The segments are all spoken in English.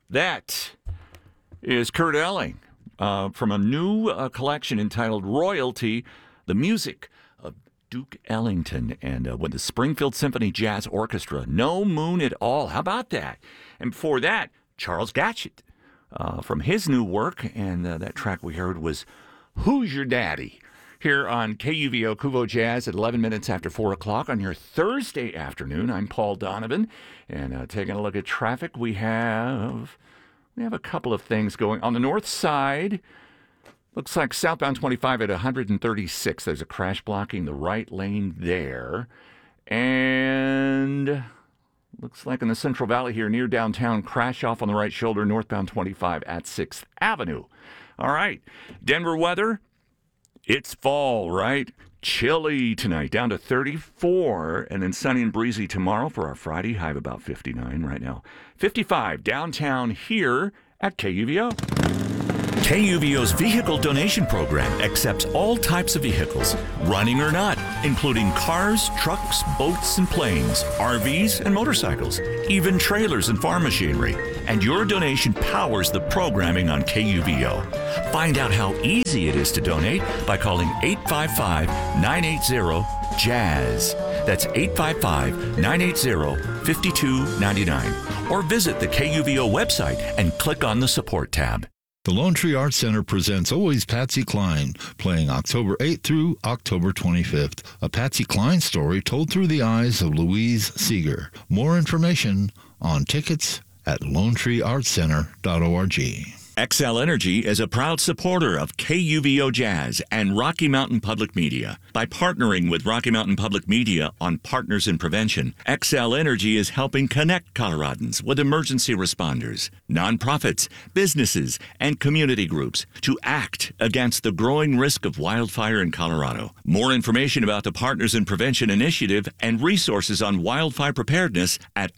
That is Kurt Elling from a new collection entitled Royalty, the music of Duke Ellington and with the Springfield Symphony Jazz Orchestra. No Moon at All. How about that? And before that, Charles Gatchett from his new work, and that track we heard was Who's Your Daddy? Here on KUVO Kuvo Jazz at 11 minutes after 4 o'clock on your Thursday afternoon. I'm Paul Donovan, and taking a look at traffic, we have a couple of things going. On the north side, looks like southbound 25 at 136. There's a crash blocking the right lane there. And looks like in the Central Valley here near downtown, crash off on the right shoulder, northbound 25 at 6th Avenue. All right, Denver weather. It's fall, right? Chilly tonight, down to 34, and then sunny and breezy tomorrow for our Friday. High of about 59 right now. 55 downtown here at KUVO. KUVO's vehicle donation program accepts all types of vehicles, running or not, including cars, trucks, boats, and planes, RVs and motorcycles, even trailers and farm machinery. And your donation powers the programming on KUVO. Find out how easy it is to donate by calling 855-980-JAZZ. That's 855-980-5299. Or visit the KUVO website and click on the support tab. The Lone Tree Arts Center presents Always Patsy Cline, playing October 8th through October 25th. A Patsy Cline story told through the eyes of Louise Seeger. More information on tickets at LoneTreeArtsCenter.org. Xcel Energy is a proud supporter of KUVO Jazz and Rocky Mountain Public Media. By partnering with Rocky Mountain Public Media on Partners in Prevention, Xcel Energy is helping connect Coloradans with emergency responders, nonprofits, businesses, and community groups to act against the growing risk of wildfire in Colorado. More information about the Partners in Prevention initiative and resources on wildfire preparedness at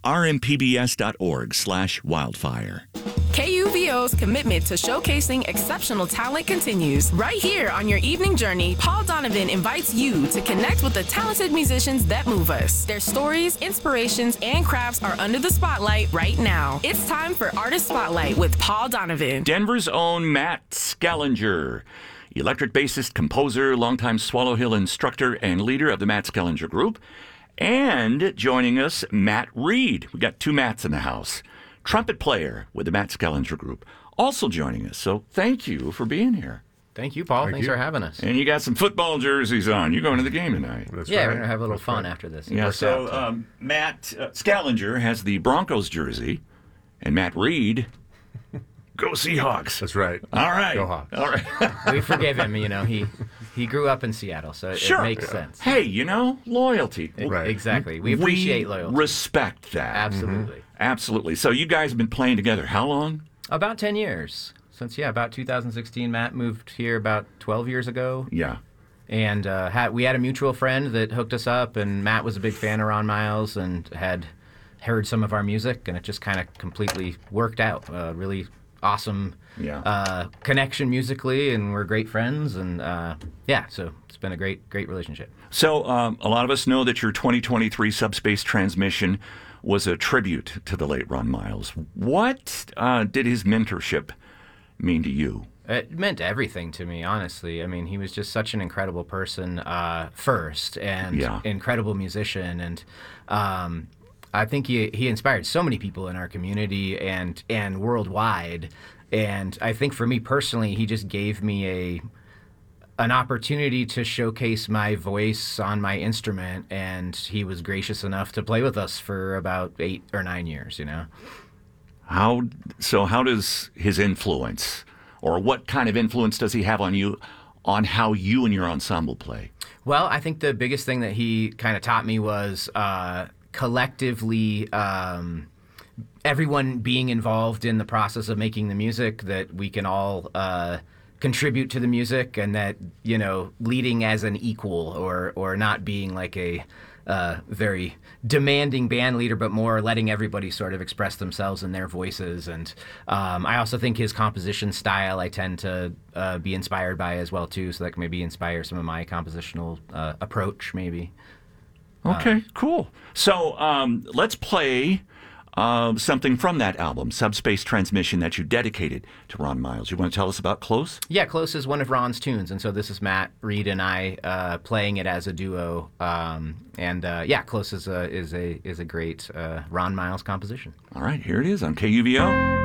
rmpbs.org/wildfire. KUVO's commitment to showcasing exceptional talent continues. Right here on your evening journey, Paul Donovan invites you to connect with the talented musicians that move us. Their stories, inspirations, and crafts are under the spotlight right now. It's time for Artist Spotlight with Paul Donovan. Denver's own Matt Skellinger, electric bassist, composer, longtime Swallow Hill instructor, and leader of the Matt Skellinger Group. And joining us, Matt Reed. We got two Matts in the house. Trumpet player with the Matt Skellinger Group, also joining us. So thank you for being here. Thank you, Paul. Thanks for having us. And you got some football jerseys on. You're going to the game tonight. That's right. We're going to have a little fun after this. Yeah, so Matt Skellinger has the Broncos jersey, and Matt Reed, go Seahawks. That's right. All right. Go Hawks. All right. We forgive him. You know, he grew up in Seattle, so it makes sense. Hey, loyalty. Right. Exactly. We appreciate loyalty. Respect that. Absolutely. Mm-hmm. Absolutely. So you guys have been playing together how long? About 10 years. Since, about 2016. Matt moved here about 12 years ago. Yeah. And we had a mutual friend that hooked us up, and Matt was a big fan of Ron Miles and had heard some of our music, and it just kind of completely worked out. Really awesome connection musically, and we're great friends, and so it's been a great relationship. So a lot of us know that your 2023 Subspace Transmission was a tribute to the late Ron Miles. What did his mentorship mean to you? It meant everything to me, honestly. I mean, he was just such an incredible person first, and incredible musician, and I think he inspired so many people in our community and worldwide. And I think for me personally, he just gave me an opportunity to showcase my voice on my instrument, and he was gracious enough to play with us for about 8 or 9 years, How does his influence, or what kind of influence does he have on you, on how you and your ensemble play? Well, I think the biggest thing that he kind of taught me was collectively everyone being involved in the process of making the music, that we can all contribute to the music, and that, leading as an equal, or not being like a very demanding band leader, but more letting everybody sort of express themselves in their voices. And I also think his composition style I tend to be inspired by as well, too, so that can maybe inspire some of my compositional approach, maybe. Okay, cool. So let's play something from that album, Subspace Transmission, that you dedicated to Ron Miles. You want to tell us about Close? Yeah, Close is one of Ron's tunes, and so this is Matt Reed and I playing it as a duo. Close is a great Ron Miles composition. All right, here it is on KUVO.